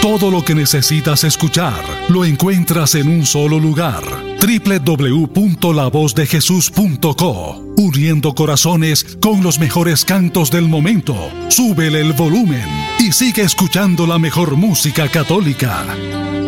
Todo lo que necesitas escuchar lo encuentras en un solo lugar. www.lavozdejesús.co. Uniendo corazones con los mejores cantos del momento. Súbele el volumen y sigue escuchando la mejor música católica.